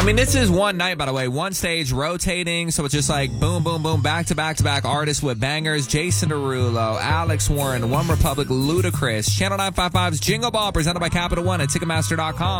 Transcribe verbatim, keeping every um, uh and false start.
I mean, this is one night, by the way. One stage rotating, so it's just like boom, boom, boom, back to back to back artists with bangers. Jason Derulo, Alex Warren, One Republic, Ludacris. Channel nine fifty-five's Jingle Ball presented by Capital One at Ticketmaster dot com.